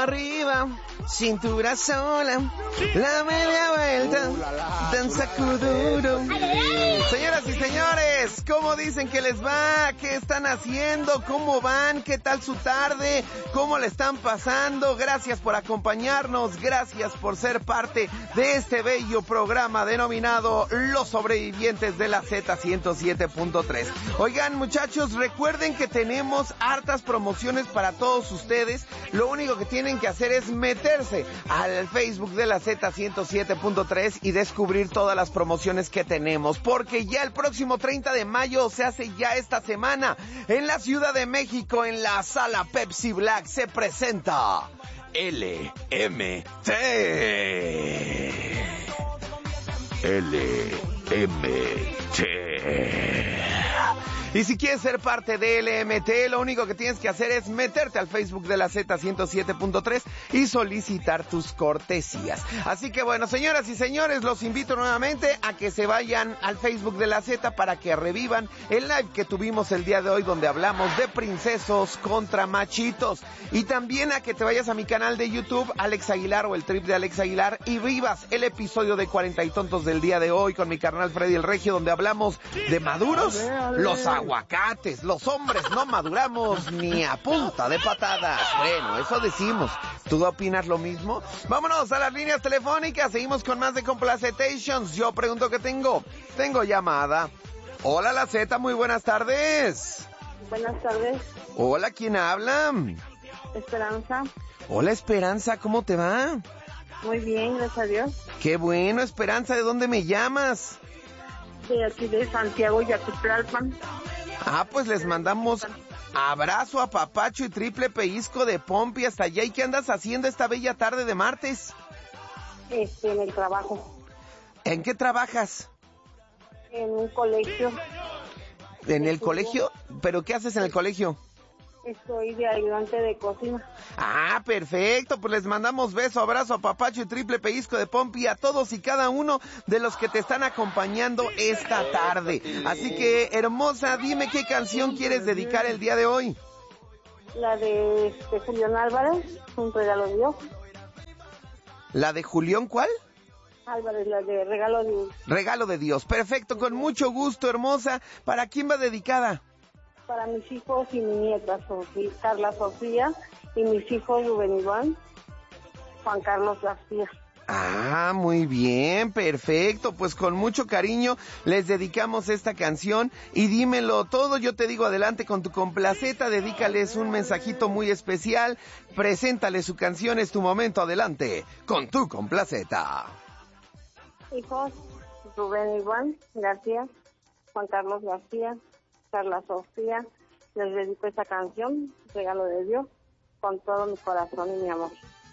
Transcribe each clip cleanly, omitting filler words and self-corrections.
arriba, cintura sola, la media vuelta, danza kuduro. Señoras y señores, ¿cómo dicen que les va? ¿Qué están haciendo? ¿Cómo van? ¿Qué tal su tarde? ¿Cómo le están pasando? Gracias por acompañarnos, gracias por ser parte de este bello programa denominado Los Sobrevivientes de la Z107.3. Oigan, muchachos, recuerden que tenemos hartas promociones para todos ustedes. Lo único que tienen que hacer es meterse al Facebook de la Z107.3 y descubrir todas las promociones que tenemos, porque ya el próximo 30 de mayo se hace ya esta semana en la Ciudad de México, en la Sala Pepsi Black, se presenta LMT. Y si quieres ser parte de LMT, lo único que tienes que hacer es meterte al Facebook de la Z107.3 y solicitar tus cortesías. Así que bueno, señoras y señores, los invito nuevamente a que se vayan al Facebook de la Z para que revivan el live que tuvimos el día de hoy, donde hablamos de princesos contra machitos. Y también a que te vayas a mi canal de YouTube, Alex Aguilar, o el trip de Alex Aguilar, y vivas el episodio de 40 y tontos del día de hoy con mi carnal Freddy el Regio, donde hablamos de maduros, los aguacates. Los hombres no maduramos ni a punta de patadas. Bueno, eso decimos. ¿Tú opinas lo mismo? Vámonos a las líneas telefónicas. Seguimos con más de Complacetations. Yo pregunto qué tengo. Tengo llamada. Hola, la Z, muy buenas tardes. Buenas tardes. Hola, ¿quién habla? Esperanza. Hola, Esperanza, ¿cómo te va? Muy bien, gracias a Dios. Qué bueno, Esperanza, ¿de dónde me llamas? De aquí de Santiago, Yacutlalpan. Pues les mandamos abrazo, apapacho y triple pellizco de pompi hasta allá. ¿Y qué andas haciendo esta bella tarde de martes? En el trabajo. ¿En qué trabajas? En un colegio. ¿En el colegio? ¿Pero qué haces en el colegio? Estoy de ayudante de cocina. Perfecto, pues les mandamos beso, abrazo, apapacho y triple pellizco de pompi a todos y cada uno de los que te están acompañando esta tarde. Así que, hermosa, dime qué canción quieres dedicar el día de hoy. La de Julián Álvarez, Un Regalo de Dios. ¿La de Julián cuál? Álvarez, la de Regalo de Dios. Regalo de Dios, perfecto, con mucho gusto, hermosa. ¿Para quién va dedicada? Para mis hijos y mi nieta, Carla Sofía, y mis hijos Rubén Iván, Juan Carlos García. Muy bien, perfecto, pues con mucho cariño les dedicamos esta canción. Y dímelo todo, yo te digo adelante con tu complaceta, dedícales un mensajito muy especial, preséntale su canción, es tu momento, adelante con tu complaceta. Hijos, Rubén Iván García, Juan Carlos García, Carla Sofía, les dedico esta canción, Regalo de Dios, con todo mi corazón y mi amor.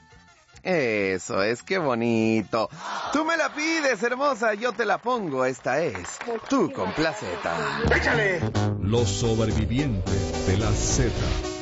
Eso es, qué bonito. Tú me la pides, hermosa, yo te la pongo. Esta es tu complaceta. ¡Échale! Los sobrevivientes de la Z.